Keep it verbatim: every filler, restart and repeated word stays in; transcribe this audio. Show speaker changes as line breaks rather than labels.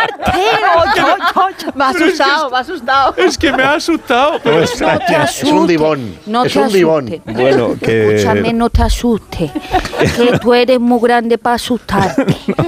fuerte! Me ha asustado, me ha asustado.
Es que me ha asustado.
No, es,
No te
es un
asustes,
divón.
no
es
te
un divón.
asustes.
Bueno, que...
Escúchame, no te asustes, que tú eres muy grande para asustarte.